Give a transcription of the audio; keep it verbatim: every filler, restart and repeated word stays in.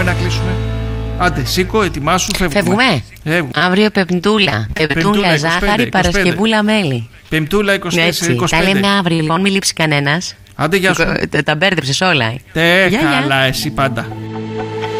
πάμε να κλείσουμε. Άντε, σήκω, ετοιμάσου, φεύγουμε. Φεύγουμε. Φεύγουμε. Αύριο Πεμπτούλα. Πεμπτούλα, ζάχαρη, Παρασκευούλα, μέλι. Πεμπτούλα, είκοσι τέσσερα είκοσι πέντε. Τα λέμε αύριο, λοιπόν, μην λείψει κανένας. Άντε, γεια σου. Τα μπέρδεψες όλα. Τε, καλά, εσύ πάντα.